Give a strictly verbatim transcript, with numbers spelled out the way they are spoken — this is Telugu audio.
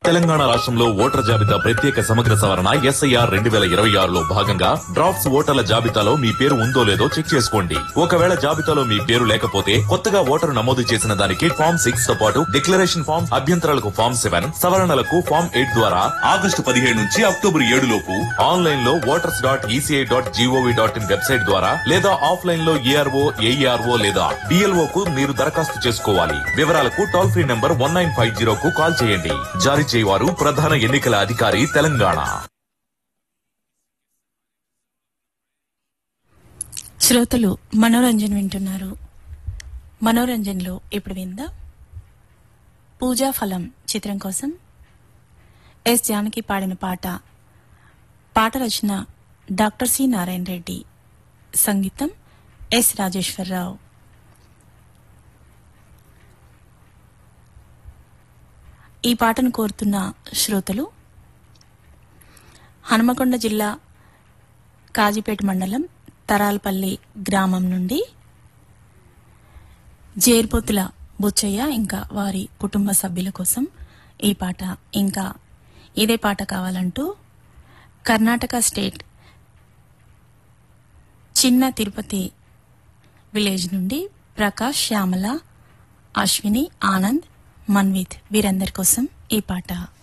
తెలంగాణ రాష్ట్రంలో ఓటర్ల జాబితా ప్రత్యేక సమగ్ర సవరణ ఎస్ఐఆర్ రెండు వేల ఇరవై ఆరులో భాగంగా డ్రాఫ్ట్స్ ఓటర్ల జాబితాలో మీ పేరు ఉందో లేదో చెక్ చేసుకోండి. ఒకవేళ జాబితాలో మీ పేరు లేకపోతే కొత్తగా ఓటరు నమోదు చేసిన దానికి ఫామ్ సిక్స్ తో పాటు డిక్లరేషన్ ఫామ్, అభ్యంతరాలకు ఫామ్ సెవెన్, సవరణలకు ఫామ్ ఎయిట్ ద్వారా ఆగస్టు పదిహేడు నుంచి అక్టోబర్ ఏడు లోపు ఆన్లైన్ లో voters dot ECI dot GOV dot in website ద్వారా లేదా ఆఫ్లైన్ లో ఏఆర్ఓ, ఏఈఆర్ఓ లేదా డిఎల్ఓ కు మీరు దరఖాస్తు చేసుకోవాలి. వివరాలకు toll free number one nine five zero కు కాల్ చేయండి. జారీ చేయవారు ప్రధాన ఎన్నికల అధికారి తెలంగాణ. శ్రోతలు మనోరంజన్ వింటున్నారు. మనోరంజన్ లో ఇప్పుడు విందా పూజా ఫలం చిత్రం కోసం ఎస్ జానకి పాడిన పాట. పాట రచన డాక్టర్ సి నారాయణ రెడ్డి, సంగీతం ఎస్ రాజేశ్వరరావు. ఈ పాటను కోరుతున్న శ్రోతలు హనుమకొండ జిల్లా కాజీపేట మండలం తరాలపల్లి గ్రామం నుండి జేర్పోతుల బుచ్చయ్య ఇంకా వారి కుటుంబ సభ్యుల కోసం ఈ పాట. ఇంకా ఇదే పాట కావాలంటూ కర్ణాటక స్టేట్ చిన్న తిరుపతి విలేజ్ నుండి ప్రకాష్, శ్యామల, అశ్విని, ఆనంద్, మన్విత్ వీరందరి కోసం ఈ పాట.